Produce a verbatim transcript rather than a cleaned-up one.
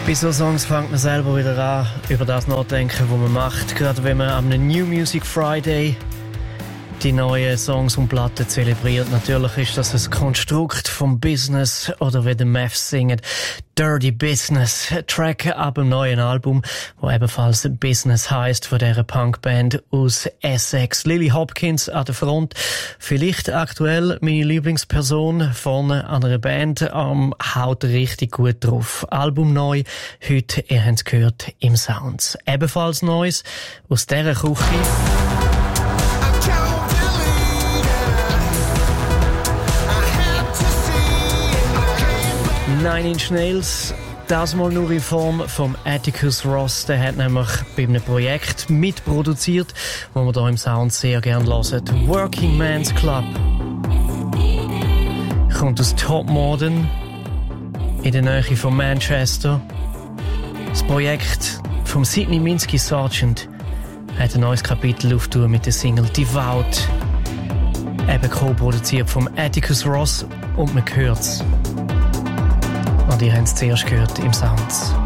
Bei so Songs fängt man selber wieder an, über das nachdenken, was man macht. Gerade wenn man am New Music Friday die neuen Songs und Platten zelebriert. Natürlich ist das ein Konstrukt vom Business, oder wie der Mavs singt, Dirty Business. Track ab dem neuen Album, wo ebenfalls Business heisst, von dieser Punkband aus Essex. Lily Hopkins an der Front. Vielleicht aktuell meine Lieblingsperson vorne an einer Band, ähm, haut richtig gut drauf. Album neu, heute, ihr habt es gehört, im Sounds. Ebenfalls Neues aus dieser Küche. Nine Inch Nails, das mal nur in Form vom Atticus Ross. Der hat nämlich bei einem Projekt mitproduziert, wo wir hier im Sound sehr gerne hören. Working Man's Club. Kommt aus Top Modern, in der Nähe von Manchester. Das Projekt vom Sidney Minsky Sargent hat ein neues Kapitel aufgetan mit der Single Devout. Eben co-produziert vom Atticus Ross, und man hört's. Und ihr habt es zuerst gehört im Sounds.